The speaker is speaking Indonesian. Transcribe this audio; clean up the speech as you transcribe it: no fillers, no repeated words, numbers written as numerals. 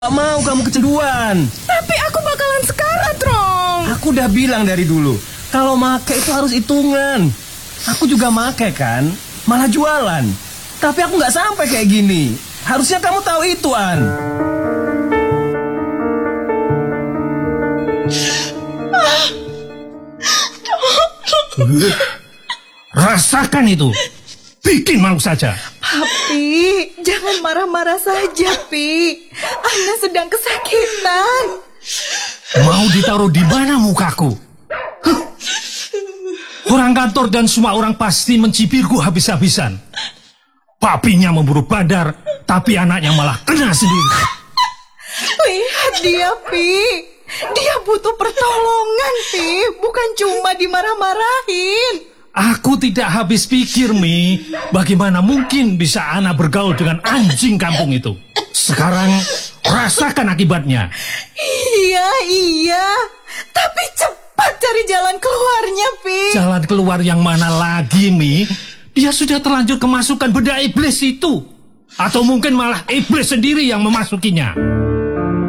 Gak mau kamu kecanduan. Tapi aku bakalan sekarat, Rom. Aku udah bilang dari dulu, kalau make itu harus hitungan. Aku juga make kan, malah jualan. Tapi aku nggak sampai kayak gini. Harusnya kamu tahu itu, An. Rasakan itu. Bikin malu saja. Papi, jangan marah-marah saja, Pi. Ana sedang kesakitan. Mau ditaruh di mana mukaku? Huh. Orang kantor dan semua orang pasti mencibirku habis-habisan. Papinya memburu Badar, tapi anaknya malah kena sendiri. Lihat dia, Pi. Dia butuh pertolongan, Pi. Bukan cuma dimarah-marahin. Aku tidak habis pikir, Mi. Bagaimana mungkin bisa Ana bergaul dengan anjing kampung itu? Sekarang rasakan akibatnya. Iya. Tapi cepat cari jalan keluarnya, Pi. Jalan keluar yang mana lagi, Mi? Dia sudah terlanjur kemasukan bedah iblis itu. Atau mungkin malah iblis sendiri yang memasukinya.